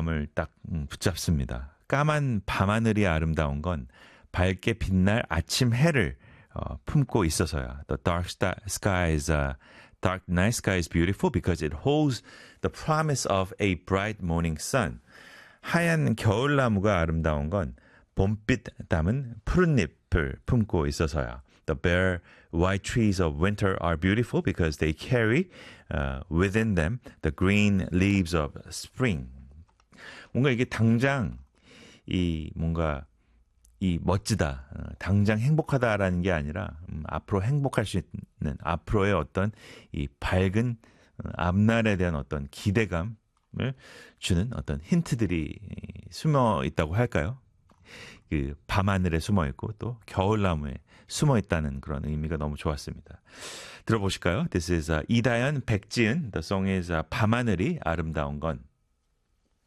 마음을 딱 붙잡습니다. 까만 밤하늘이 아름다운 건 밝게 빛날 아침 해를 품고 있어서야. The dark night sky is beautiful because it holds the promise of a bright morning sun. 하얀 겨울나무가 아름다운 건 봄빛 담은 푸른잎을 품고 있어서야. The bare white trees of winter are beautiful because they carry within them the green leaves of spring. 뭔가 이게 당장 뭔가 멋지다, 당장 행복하다라는 게 아니라 앞으로 행복할 수 있는 앞으로의 어떤 이 밝은 앞날에 대한 어떤 기대감을 주는 어떤 힌트들이 숨어 있다고 할까요? 그 밤하늘에 숨어 있고 또 겨울나무에 숨어 있다는 그런 의미가 너무 좋았습니다. 들어보실까요? This is 이다연, 백지은. The song is 밤하늘이 아름다운 건.